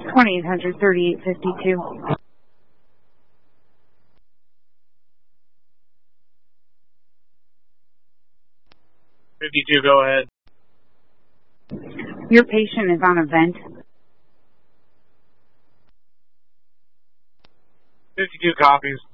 1-800-3852. Go ahead. Your patient is on a vent. 52 copies.